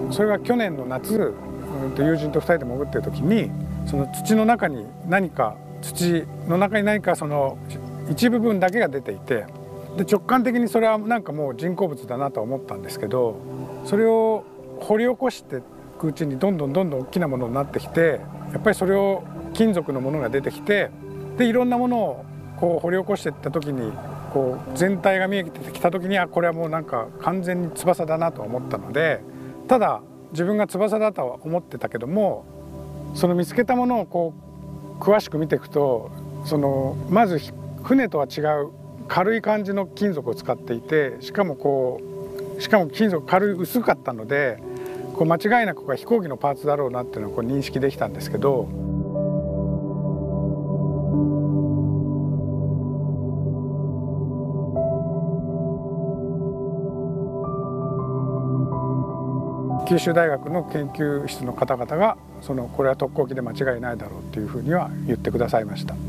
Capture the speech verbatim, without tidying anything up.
それが去年の夏、うんと友人とふたりで潜ってる時にその土の中に何か土の中に何かその一部分だけが出ていて、で直感的にそれはなんかもう人工物だなとは思ったんですけど、それを掘り起こしていくうちにどんどんどんどん大きなものになってきて、やっぱりそれを金属のものが出てきて、でいろんなものをこう掘り起こしていった時にこう全体が見えてきた時にはこれはもうなんか完全に翼だなと思ったので、ただ自分が翼だとは思ってたけども、その見つけたものをこう詳しく見ていくと、そのまず船とは違う軽い感じの金属を使っていて、しかもこうしかも金属軽い薄かったので、こう間違いなくここは飛行機のパーツだろうなっていうのをこう認識できたんですけど。九州大学の研究室の方々がそのこれは特攻機で間違いないだろうっていうふうには言ってくださいました。